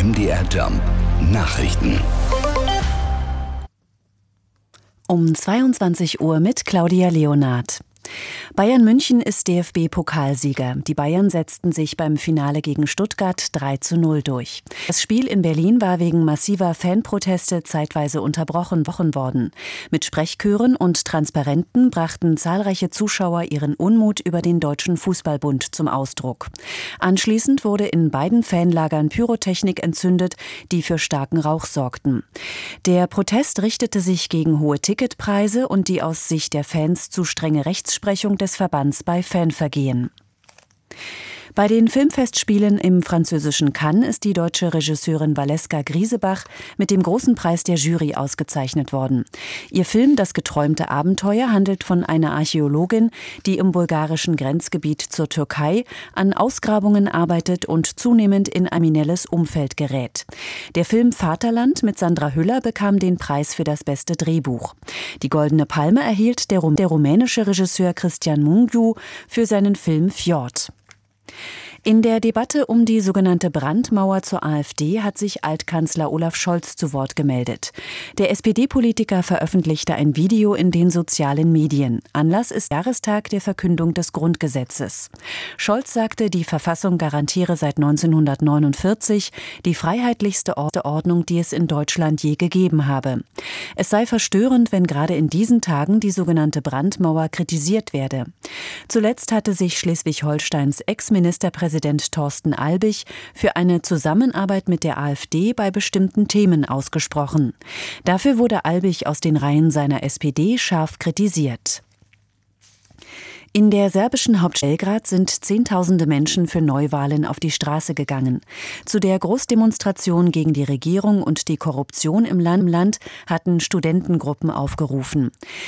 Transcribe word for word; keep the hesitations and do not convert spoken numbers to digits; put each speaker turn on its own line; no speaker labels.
M D R Jump Nachrichten.
Um zweiundzwanzig Uhr mit Claudia Leonard. Bayern München ist D F B-Pokalsieger. Die Bayern setzten sich beim Finale gegen Stuttgart drei zu null durch. Das Spiel in Berlin war wegen massiver Fanproteste zeitweise unterbrochen worden. Mit Sprechchören und Transparenten brachten zahlreiche Zuschauer ihren Unmut über den Deutschen Fußballbund zum Ausdruck. Anschließend wurde in beiden Fanlagern Pyrotechnik entzündet, die für starken Rauch sorgten. Der Protest richtete sich gegen hohe Ticketpreise und die aus Sicht der Fans zu strenge Rechtsprechung des Verbands bei Fanvergehen. Bei den Filmfestspielen im französischen Cannes ist die deutsche Regisseurin Valeska Griesebach mit dem Großen Preis der Jury ausgezeichnet worden. Ihr Film »Das geträumte Abenteuer« handelt von einer Archäologin, die im bulgarischen Grenzgebiet zur Türkei an Ausgrabungen arbeitet und zunehmend in ein kriminelles Umfeld gerät. Der Film »Vaterland« mit Sandra Hüller bekam den Preis für das beste Drehbuch. Die Goldene Palme erhielt der, der rumänische Regisseur Cristian Mungiu für seinen Film »Fjord«. In der Debatte um die sogenannte Brandmauer zur AfD hat sich Altkanzler Olaf Scholz zu Wort gemeldet. Der S P D-Politiker veröffentlichte ein Video in den sozialen Medien. Anlass ist der Jahrestag der Verkündung des Grundgesetzes. Scholz sagte, die Verfassung garantiere seit neunzehnhundertneunundvierzig die freiheitlichste Ordnung, die es in Deutschland je gegeben habe. Es sei verstörend, wenn gerade in diesen Tagen die sogenannte Brandmauer kritisiert werde. Zuletzt hatte sich Schleswig-Holsteins Ex-Ministerpräsident Thorsten Albig für eine Zusammenarbeit mit der AfD bei bestimmten Themen ausgesprochen. Dafür wurde Albig aus den Reihen seiner S P D scharf kritisiert. In der serbischen Hauptstadt Belgrad sind Zehntausende Menschen für Neuwahlen auf die Straße gegangen. Zu der Großdemonstration gegen die Regierung und die Korruption im Land hatten Studentengruppen aufgerufen.